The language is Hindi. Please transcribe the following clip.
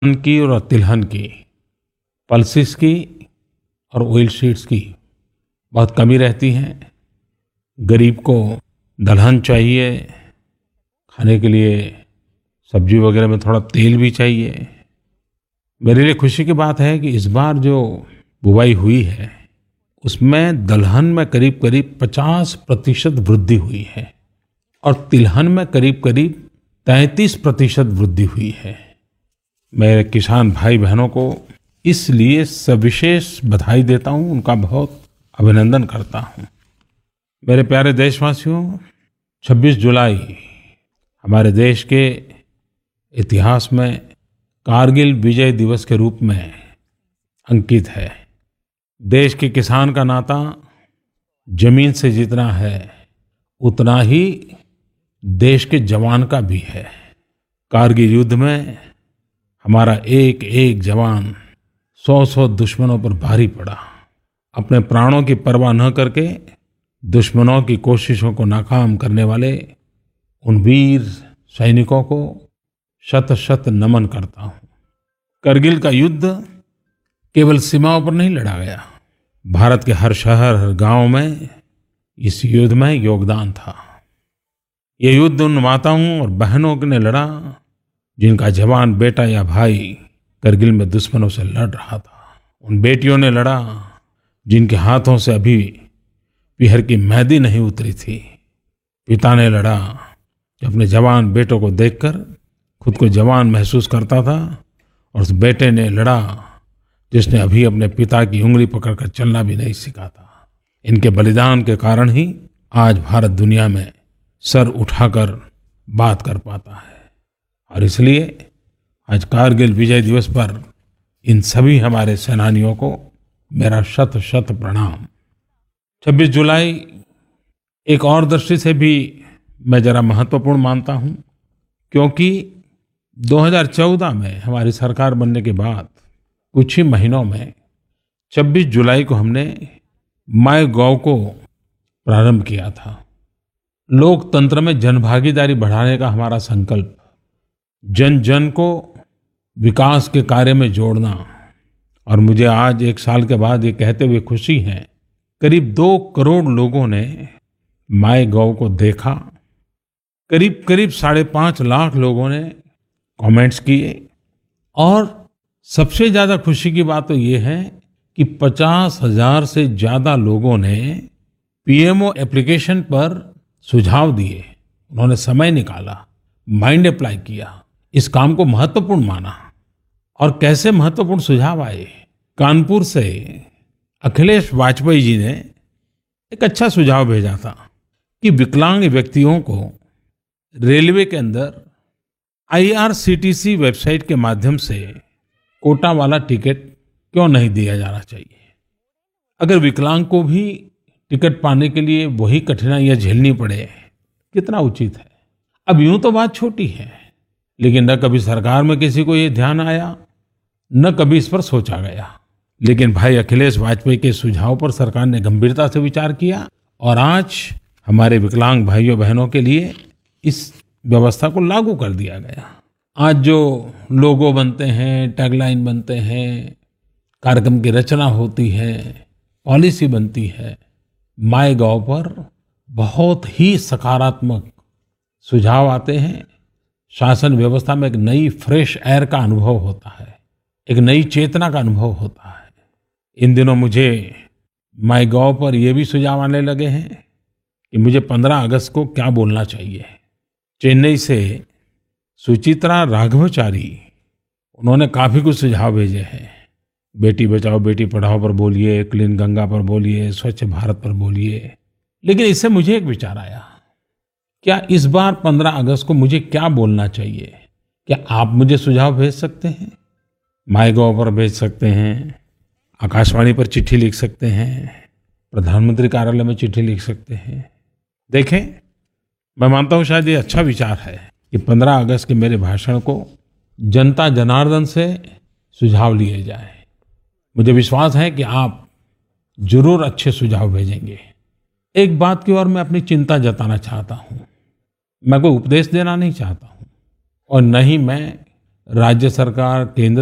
धान की और तिलहन की, पल्सेस की और ऑयल सीड्स की बहुत कमी रहती है। गरीब को दलहन चाहिए, खाने के लिए सब्जी वगैरह में थोड़ा तेल भी चाहिए। मेरे लिए खुशी की बात है कि इस बार जो बुवाई हुई है उसमें दलहन में करीब करीब 50% वृद्धि हुई है और तिलहन में करीब करीब 33% वृद्धि हुई है। मैं किसान भाई बहनों को इसलिए सविशेष बधाई देता हूं, उनका बहुत अभिनंदन करता हूं। मेरे प्यारे देशवासियों, 26 जुलाई हमारे देश के इतिहास में कारगिल विजय दिवस के रूप में अंकित है। देश के किसान का नाता जमीन से जितना है उतना ही देश के जवान का भी है। कारगिल युद्ध में हमारा एक एक जवान 100-100 दुश्मनों पर भारी पड़ा। अपने प्राणों की परवाह न करके दुश्मनों की कोशिशों को नाकाम करने वाले उन वीर सैनिकों को शत शत नमन करता हूं। करगिल का युद्ध केवल सीमाओं पर नहीं लड़ा गया, भारत के हर शहर हर गांव में इस युद्ध में योगदान था। ये युद्ध उन माताओं और बहनों ने लड़ा जिनका जवान बेटा या भाई करगिल में दुश्मनों से लड़ रहा था। उन बेटियों ने लड़ा जिनके हाथों से अभी पीहर की मेहंदी नहीं उतरी थी। पिता ने लड़ा कि अपने जवान बेटों को देखकर खुद को जवान महसूस करता था, और उस बेटे ने लड़ा जिसने अभी अपने पिता की उंगली पकड़कर चलना भी नहीं सीखा था। इनके बलिदान के कारण ही आज भारत दुनिया में सर उठाकर बात कर पाता है। और इसलिए आज कारगिल विजय दिवस पर इन सभी हमारे सेनानियों को मेरा शत शत प्रणाम। 26 जुलाई एक और दृष्टि से भी मैं जरा महत्वपूर्ण मानता हूं, क्योंकि 2014 में हमारी सरकार बनने के बाद कुछ ही महीनों में 26 जुलाई को हमने माय गॉव को प्रारंभ किया था। लोकतंत्र में जनभागीदारी बढ़ाने का हमारा संकल्प, जन जन को विकास के कार्य में जोड़ना। और मुझे आज एक साल के बाद ये कहते हुए खुशी है, करीब 2 करोड़ लोगों ने माय गॉव को देखा, करीब करीब 5.5 लाख लोगों ने कमेंट्स किए, और सबसे ज्यादा खुशी की बात तो ये है कि 50,000 से ज्यादा लोगों ने पीएमओ एप्लीकेशन पर सुझाव दिए। उन्होंने समय निकाला, माइंड अप्लाई किया, इस काम को महत्वपूर्ण माना। और कैसे महत्वपूर्ण सुझाव आए। कानपुर से अखिलेश वाजपेयी जी ने एक अच्छा सुझाव भेजा था कि विकलांग व्यक्तियों को रेलवे के अंदर IRCTC वेबसाइट के माध्यम से कोटा वाला टिकट क्यों नहीं दिया जाना चाहिए। अगर विकलांग को भी टिकट पाने के लिए वही कठिनाइयां झेलनी पड़े, कितना उचित है। अब यूं तो बात छोटी है, लेकिन न कभी सरकार में किसी को ये ध्यान आया, न कभी इस पर सोचा गया। लेकिन भाई अखिलेश वाजपेयी के सुझाव पर सरकार ने गंभीरता से विचार किया, और आज हमारे विकलांग भाइयों बहनों के लिए इस व्यवस्था को लागू कर दिया गया। आज जो लोगो बनते हैं, टैगलाइन बनते हैं, कार्यक्रम की रचना होती है, पॉलिसी बनती है, माय गॉव पर बहुत ही सकारात्मक सुझाव आते हैं। शासन व्यवस्था में एक नई फ्रेश एयर का अनुभव होता है, एक नई चेतना का अनुभव होता है। इन दिनों मुझे माय गॉव पर ये भी सुझाव आने लगे हैं कि मुझे 15 अगस्त को क्या बोलना चाहिए। चेन्नई से सुचित्रा राघवचारी, उन्होंने काफी कुछ सुझाव भेजे हैं। बेटी बचाओ बेटी पढ़ाओ पर बोलिए, क्लीन गंगा पर बोलिए, स्वच्छ भारत पर बोलिए। लेकिन इससे मुझे एक विचार आया, क्या इस बार 15 अगस्त को मुझे क्या बोलना चाहिए? क्या आप मुझे सुझाव भेज सकते हैं? माय गॉव पर भेज सकते हैं, आकाशवाणी पर चिट्ठी लिख सकते हैं, प्रधानमंत्री कार्यालय में चिट्ठी लिख सकते हैं। देखें, मैं मानता हूं शायद ये अच्छा विचार है कि 15 अगस्त के मेरे भाषण को जनता जनार्दन से सुझाव लिए जाए। मुझे विश्वास है कि आप जरूर अच्छे सुझाव भेजेंगे। एक बात की ओर मैं अपनी चिंता जताना चाहता हूं। मैं कोई उपदेश देना नहीं चाहता हूं, और न ही मैं राज्य सरकार, केंद्र